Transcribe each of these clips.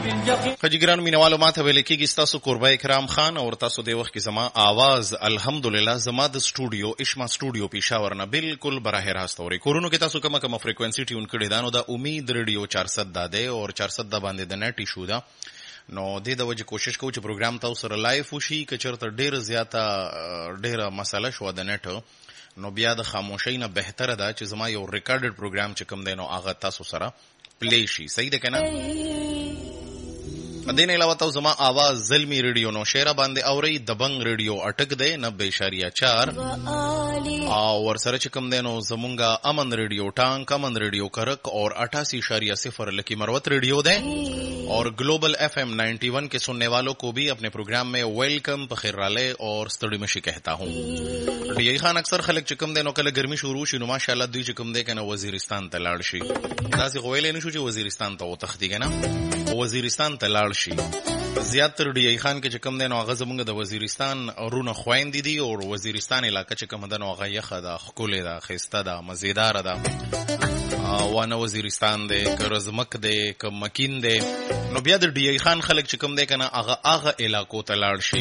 خجګران مینوالو ماته ویل کېږي تاسو قربا اکرام خان او تاسو د وخت کې زما आवाज الحمدلله زما د سټوډیو اشما سټوډیو پېښور نه بالکل براه راست اوري کورونو کې تاسو کومه فریکوئنسي ټیون کړی دا نو د امید ریډیو 400 ده او 400 باندې د نټ ایشو ده نو د وجه کوشش کوو چې پروګرام تاسو سره لایف وشي که چېرته ډېره مسله شوه د نټ نو بیا د خاموشۍ نه بهتره ده چې زما یو ریکارډډ پروګرام چې کوم دی نو هغه تاسو سره پلی شي صحیح ده که نه دین علاوه تاسو زما आवाज زلمی ریډیو نو شهره باندې اوري دبنګ ریډیو اٹک دی 90.4 او ورسره چې کوم دی نو زمونږه امن ریډیو ټانک امن ریډیو کرک اور 88.0 लकी मरवत रेडियो दे और ग्लोबल FM 91 के सुनने वालों को भी अपने प्रोग्राम में वेलकम पखिराले और स्तड़ी मशी कहता हूँ यही खान अक्सर खलक चिकम दे नो कल गर्मी शुरू शी नो माशाल्लाह दुई चिकम दे कना वजीरिस्तान तलाड़ शी दासी गोयले नशु ची वजीरिस्तान तो तख्ती के ना वजीरिस्तान तलाड़ शी زیاتر ډی خان کې چې کوم دی نو هغه زمونږ د وزیرستان رونه خويندې دي او وزیرستان علاقه چې کوم ده نو هغه یخه ده ښکلې ده ښایسته ده مزیداره ده وانه وزیرستان دی که رزمک دی که مکین دی نو بیا د ډی خان خلک چې کوم دی که نه هغه علاقو ته لاړ شي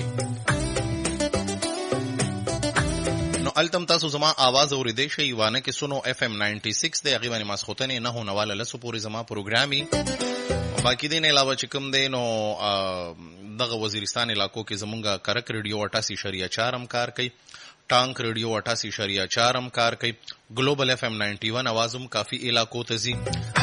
نو التم تاسو زما आवाज اوریدئ شئ وانه کې سونو FM 96 دی هغې باندې ماسخوتنې 9:09 پورې زما پروګرامي باقی دین علاوه چې کوم دی نو دغه وزیرستان علاقو کې زمونږه کرک ریډیو 88.4 هم کار کوي ټانک ریډیو 88.4 هم کار کوي ग्लोबल FM 91 आवाज هم کافی علاقو ته ځي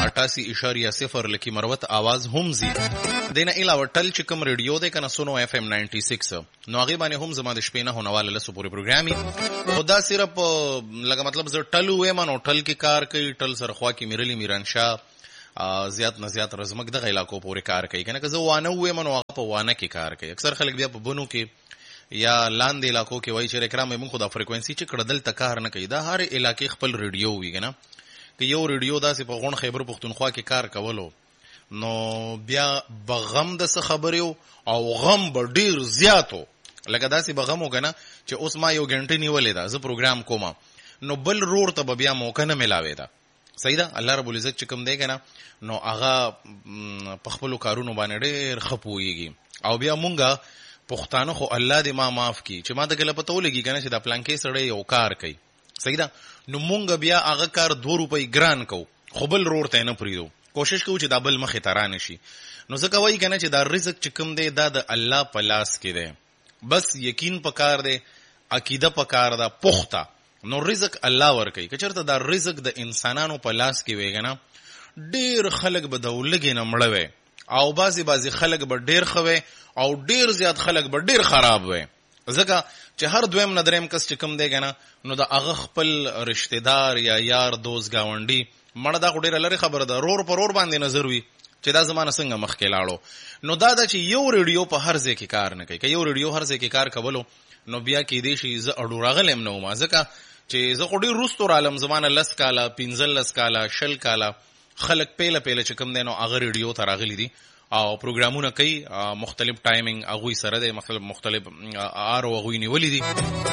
88.0 لکی مروت आवाज هم ځي دین علاوه ټل چې کوم ریډیو دی کنه سونو FM 96 نو هغه باندې هم زما د شپې نه هونواله لسو پورې پروګرامي خدا صرف لکه مطلب زه ټل وې منو ټل کې کار کوي ټل سره خوا کې میرلی میرانشاه زیات نه زیات رزمک دغه علاقو پورې کار کوي کنه که زه وانه وې منو هغه په وانه کې کار کوي اکثر خلک بیا په بنو کې یا لاندې علاقو کې وایي چې اکرام موږ خو د فریکوئنسي چې کړه دلته کار نه کوي دا هر علاقې خپل ریډیو وي کنه که یو ریډیو داسې په غون خیبر پښتونخوا کې کار کولو نو بیا بغم د څه خبرو او غم به ډیر زیاتو لکه داسې بغم وکنه چې اوس ما یو غنټه نیولې ده زه پروګرام کوم نو بل رور ته بیا موقع نه ملاوي ده صحیح ده الله رب العزت چې کوم دی کنه نو هغه په خپل کارونو باندې ډېر خپويږي او بیا مونږه پښتانه خو الله دې ما معاف کړي چې ما ته کله پته ولګي کنه چې دا پلانکې سره یو کار کوي صحیح ده نو مونږ بیا هغه کار 2 روپۍ ګران کو خو بل رور ته نه پریدو کوشش کوو چې دا بل مخې ترانه شي نو ځکه وایي کنه چې دا رزق چې کوم دی دا د الله په لاس کې دی بس یقین پکار دی عقیده پکار ده پخته نو رزق الله ورکوي که چېرته دا رزق د انسانانو په لاس کې وي کنه ډېر خلک به د ولږې نه مړه وي او بعضې خلک به ډېر ښه وي او ډېر زیات خلک به ډېر خراب وي ځکه چې هر دویم نه دریم کس چې کوم دی کنه نو د هغه خپل رشته دار یا یار دوست ګاونډي مړه دا خو ډېره لرې خبره ده رور په رور باندې نظر وي چې دا زمانه څنګه مخکې لاړو نو دا ده چې یو ریډیو په هر ځای کې کار نه کوي که یو ریډیو هر ځای کې کار کولو نو بیا کېدی شي زه اډو راغلی م نه وم ځکه چې زه خو ډېر وروستو رالم زمانه 10 کاله 15 کاله 20 کاله خلک پیله چې کوم دی نو هغه ریډیو ته راغلي دي او پروګرامونه کوي مختلف ټایمینګ هغوی سره دی مختلف آرو هغوی نیولي دي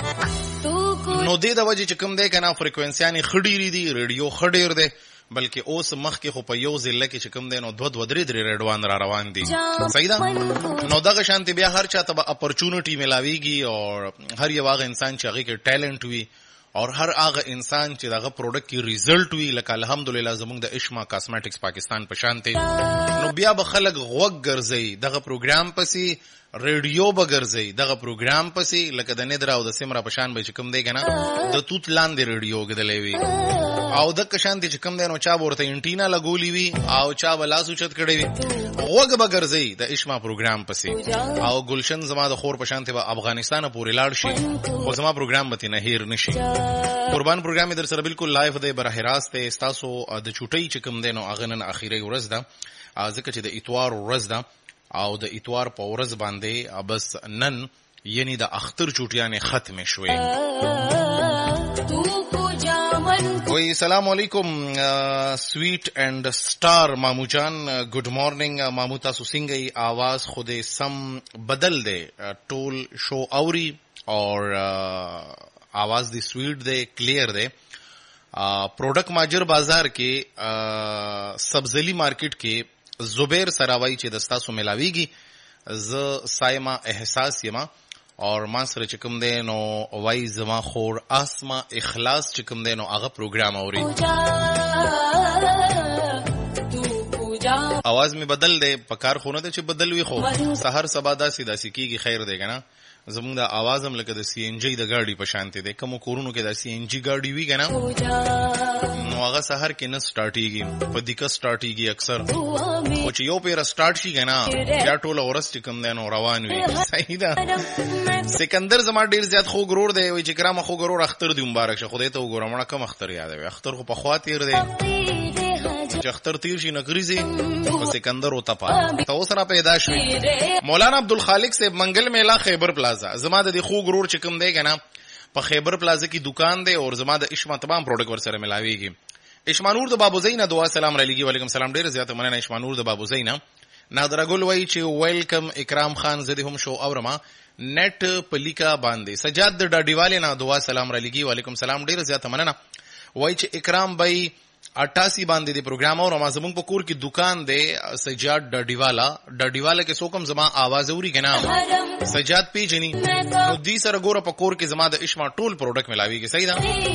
نو دې د وجې چې کوم دی که نه فریکوینسیانې ښه ډېرې دي ریډیو ښه ډېر دی بلکې اوس مخکې خو په یو ضلع کې چې کوم دی نو 2-3 ریډوان را روان دي صحیح ده نو دغه شانتې بیا هر چا ته به اپرچونټي میلاویږي او هر یو هغه انسان چې هغې کې ټیلنټ وي اور هر هغه انسان چې دغه پروډکټ کې ریزلټ وي لکه الحمدلله زمونږ د اشما کاسمیټکس پاکستان په شانتې نو بیا به خلک غوږ ګرځي دغه پروګرام پسې ریډیو به ګرځي دغه پروګرام پسې لکه د ندرا او د سمرا په شان به چې کوم دی که نه د توت لاندې ریډیو ګدلی وي او دغه شانتې چې کوم دی نو چا به ورته انټینا لګولي وي او چا به لاس اوچت کړی وي غوږ به ګرځي د اشما پروګرام پسې او ګلشن زما د خور په شانتې به افغانستانه پورې لاړ شي خو زما پروګرام به ترې نه هیر نه شي قربان پروګرام در سره بالکل لایف دی براه راست دی ستاسو د چوټۍ چې کوم دی نو هغه نن اخیری ورځ ده ځکه چې د اتوار ورځ ده او د اتوار په ورځ باندې بس نن یعنی د اختر چوټیانې ختمې شوې وی سلام علیکم سویٹ اینڈ سٹار مامو جان گڈ مارننگ مامو تاسو څنګه आवाज خود سم بدل دے ټول شو اوري اور आवाज دی سویٹ دے کلیئر دے پروڈکٹ ماجر بازار کې سبزلی مارکیٹ کې زبیر سراوی چې د ستاسو ملاویږي ز سایما احساس یما اور ما سره چې کوم دی نو وای زما خور اسما اخلاص چې کوم دی نو هغه پروګرام اوري आवाज می بدل دی پکار خونه ته چې بدل وي خو سحر سبا داسې کیږي خیر دی کنه زموږ د आवाज هم لکه د سی ان جی د گاډي په شان دی کوم کورونو کې د سی ان جی گاډي وی کنه نو هغه سحر کې نه سٹارټيږي په دقت سٹارټيږي اکثر او چې یو پیر سٹارټ شي کنه یا ټول اورس چې کوم دی نو روان وي صحیح ده سکندر زما ډیر زیات خو غرور دی وای چې کرامه خو غرور اختر دی مبارک شه خدای ته وګورم مړه کم اختر یاد وي اختر خو په خوا تیر دی چې اختر تیر شي نګریزي او سکندر او تپا تو سره پیدا شوی مولانا عبدالخالق سے منگل میلا خیبر پلازا زما د خو غرور چې کوم دی کنه په خیبر پلازا کی دکان دی اور زما د اشما تمام پروډکټ ور سره ملاويږي اشمانور د بابو زینا دعا سلام علیکم وعلیکم سلام ډیر زیات مننه اشمانور د بابو زینا نادر ګل وای چې ویلکم اکرام خان زده هم شو اورما نیټ پلیکا باندې سجاد د ډاډیواله نه دعا سلام علیکم وعلیکم سلام ډیر زیات مننه وای چې اکرام بای 88 باندې دی پروګرام او ما زمون په کور کې دکان دی سجاد ډاډیواله کې سوکم زما आवाज اوري کنه سجاد پیجنی نو دې سره ګوره په کور کې زما د اشما ټول پروډکټ ملاويږي صحیح ده